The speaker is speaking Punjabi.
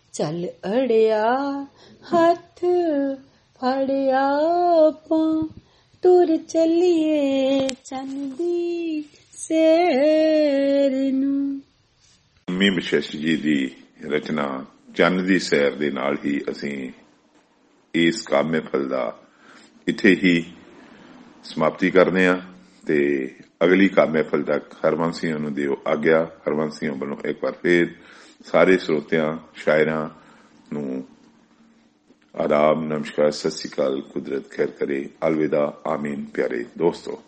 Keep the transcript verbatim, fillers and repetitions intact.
ਚੱਲ ਅੜਿਆ ਹੱਥ ਫੜਿਆ ਆਪਾਂ ਤੁਰ ਚੱਲੀਏ ਚੰਨ ਦੀ ਸੈਰ ਨੂੰ। ਮੰਮੀ ਬਖਸ਼ਿਸ਼ ਜੀ ਦੀ ਰਚਨਾ ਚੰਨ ਦੀ ਸੈਰ ਦੇ ਨਾਲ ਹੀ ਅਸੀਂ ਇਸ ਕਾਮੇ ਫਲ ਦਾ ਇੱਥੇ ਹੀ ਸਮਾਪਤੀ ਕਰਦੇ ਹਾਂ ਤੇ ਅਗਲੀ ਕਾਮੇ ਫਲ ਤੱਕ ਹਰਵੰਸ ਸਿੰਘ ਨੂੰ ਦਿਓ ਆਗਿਆ। ਹਰਵੰਸ ਸਿੰਘ ਵੱਲੋਂ ਇੱਕ ਵਾਰ ਫੇਰ ਸਾਰੇ ਸਰੋਤਿਆਂ ਸ਼ਾਇਰਾਂ ਨੂੰ ਆਦਾਬ, ਨਮਸਕਾਰ, ਸਤਿ ਸ੍ਰੀ ਅਕਾਲ। ਕੁਦਰਤ ਖੈਰ ਕਰੇ। ਅਲਵਿਦਾ, ਆਮੀਨ। ਪਿਆਰੇ ਦੋਸਤੋ।